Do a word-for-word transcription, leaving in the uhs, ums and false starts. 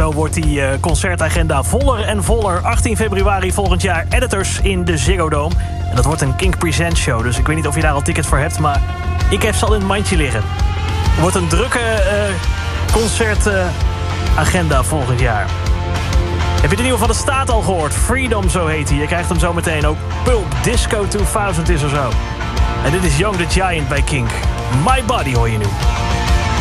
zo wordt die uh, concertagenda voller en voller. achttien februari volgend jaar Editors in de Ziggo Dome. En dat wordt een Kink Presents show. Dus ik weet niet of je daar al tickets voor hebt, maar ik heb ze al in het mandje liggen. Het wordt een drukke uh, concertagenda uh, volgend jaar. Heb je de nieuwe van de staat al gehoord? Freedom, zo heet hij. Je krijgt hem zo meteen ook. Pulp Disco tweeduizend is er zo. En dit is Young the Giant bij Kink. My Body hoor je nu.